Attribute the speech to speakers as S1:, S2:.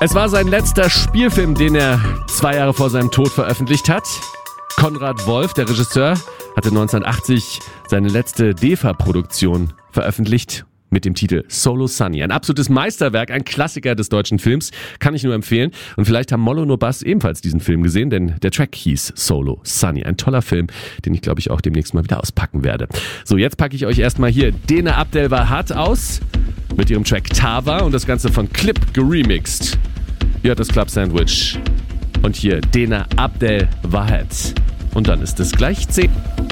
S1: Es war sein letzter Spielfilm, den er 2 Jahre vor seinem Tod veröffentlicht hat. Konrad Wolf, der Regisseur, hatte 1980 seine letzte DEFA-Produktion veröffentlicht mit dem Titel Solo Sunny. Ein absolutes Meisterwerk, ein Klassiker des deutschen Films, kann ich nur empfehlen. Und vielleicht haben Mollo No Bass ebenfalls diesen Film gesehen, denn der Track hieß Solo Sunny. Ein toller Film, den ich glaube ich auch demnächst mal wieder auspacken werde. So, jetzt packe ich euch erstmal hier Dena Abdel-Wahad aus mit ihrem Track Tava und das Ganze von Clip geremixed. Hier hat das Club Sandwich. Und hier Dena Abdel-Wahad. Und dann ist es gleich 10.